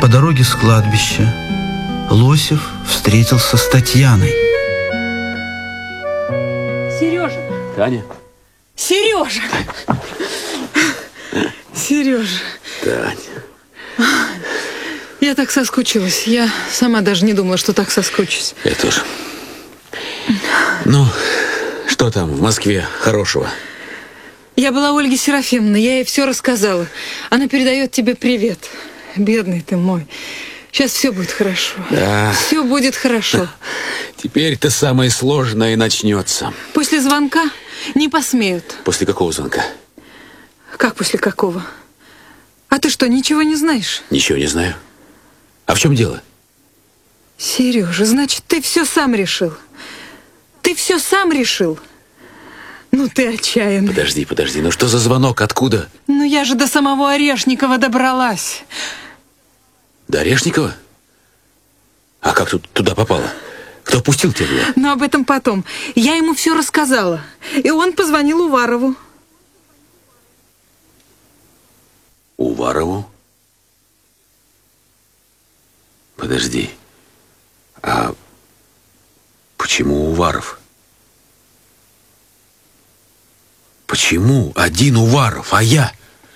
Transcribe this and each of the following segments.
По дороге с кладбища Лосев встретился с Татьяной. Сережа! Таня? Сережа! Сережа! Таня. Я так соскучилась. Я сама даже не думала, что так соскучусь. Я тоже. Ну, что там в Москве хорошего? Я была у Ольги Серафимовны, я ей все рассказала. Она передает тебе привет. Бедный ты мой. Сейчас все будет хорошо. Да. Все будет хорошо. Теперь-то самое сложное начнется. После звонка не посмеют. После какого звонка? Как после какого? А ты что, ничего не знаешь? Ничего не знаю. А в чем дело? Сережа, значит, ты все сам решил. Ты все сам решил. Ну ты отчаянный. Подожди. Ну что за звонок? Откуда? Ну я же до самого Орешникова добралась. До Орешникова? А как тут туда попала? Кто пустил тебя туда? Но об этом потом. Я ему все рассказала. И он позвонил Уварову. Уварову? Подожди. А почему Уваров? Почему один Уваров, а я?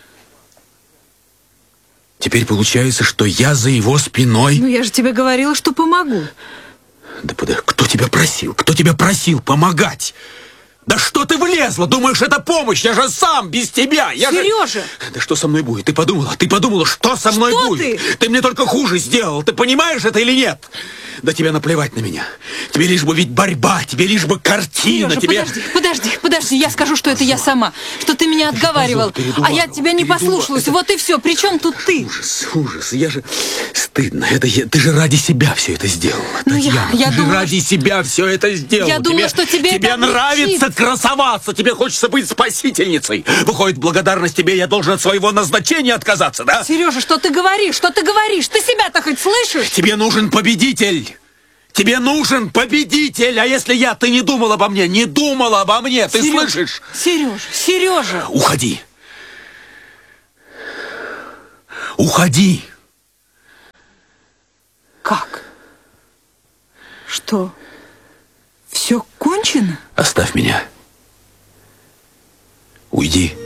Теперь получается, что я за его спиной. Ну я же тебе говорила, что помогу. Да подожди, кто тебя просил? Кто тебя просил помогать? Да что ты влезла? Думаешь, это помощь? Я же сам без тебя. Сережа! Да что со мной будет? Ты подумала, что со мной Что будет? ты? Ты мне только хуже сделал. Ты понимаешь это или нет? Да тебе наплевать на меня. Тебе лишь бы ведь борьба, тебе лишь бы картина. Сережа, тебе... подожди, я скажу, что это я сама. Что ты меня отговаривал, а я тебя не послушалась. Вот и все. При чем тут ты? Ужас. Я же... Стыдно. Ты же ради себя все это сделала. Ну, Татьяна, я ты же думала, ради себя все это сделала. Я думала, что тебе это облегчит. нравится красоваться, тебе хочется быть спасительницей. Выходит, в благодарность тебе я должен от своего назначения отказаться, да? Сережа, что ты говоришь? Что ты говоришь? Ты себя-то хоть слышишь? Тебе нужен победитель. Тебе нужен победитель. А если ты не думал обо мне, ты слышишь? Сережа. Уходи. Уходи. Как? Что? Все кончено? Оставь меня. Уйди.